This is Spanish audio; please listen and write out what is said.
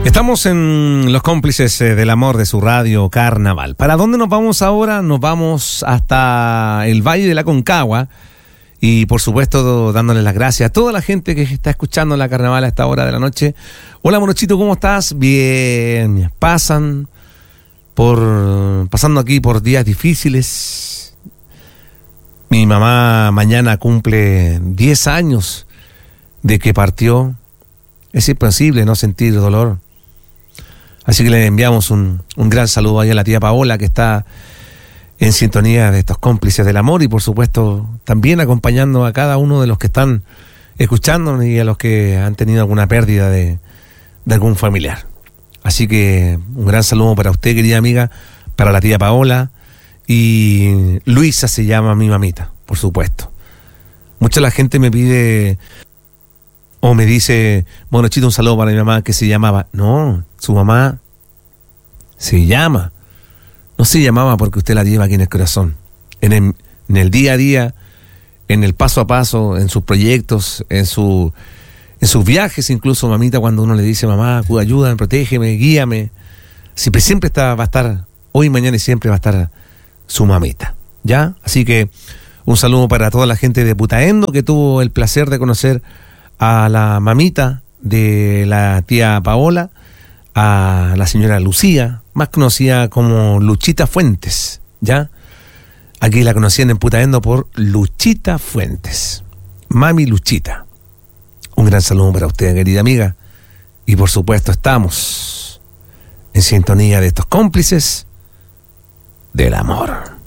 Estamos en Los Cómplices del Amor de su radio Carnaval. ¿Para dónde nos vamos ahora? Nos vamos hasta el Valle de la Concagua y por supuesto dándole las gracias a toda la gente que está escuchando la Carnaval a esta hora de la noche. Hola Morochito, ¿cómo estás? Bien, pasando aquí por días difíciles. Mi mamá mañana cumple 10 años de que partió. Es imposible no sentir dolor. Así que le enviamos un gran saludo ahí a la tía Paola, que está en sintonía de estos Cómplices del Amor y por supuesto también acompañando a cada uno de los que están escuchándonos y a los que han tenido alguna pérdida de algún familiar. Así que un gran saludo para usted, querida amiga, para la tía Paola, y Luisa se llama mi mamita, por supuesto. Mucha la gente me pide o me dice, bueno, Chito, un saludo para mi mamá que se llamaba. No, su mamá no se llamaba porque usted la lleva aquí en el corazón. En el día a día, en el paso a paso, en sus proyectos, en sus viajes, incluso, mamita, cuando uno le dice, mamá, ayúdame, protégeme, guíame, siempre va a estar, hoy, mañana y siempre va a estar su mamita, ¿ya? Así que un saludo para toda la gente de Putaendo que tuvo el placer de conocer a la mamita de la tía Paola, a la señora Lucía, más conocida como Luchita Fuentes, ¿ya? Aquí la conocían en Putaendo por Luchita Fuentes. Mami Luchita. Un gran saludo para usted, querida amiga. Y por supuesto estamos en sintonía de estos Cómplices del Amor.